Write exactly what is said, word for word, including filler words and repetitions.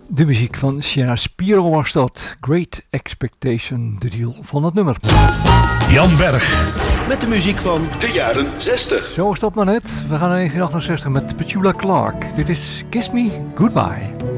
De muziek van Sierra Spiro was dat. Great Expectation, de titel van het nummer. Jan Berg. Met de muziek van de jaren zestig. Zo is dat maar net. We gaan naar negentien achtenzestig met Petula Clark. Dit is Kiss Me Goodbye.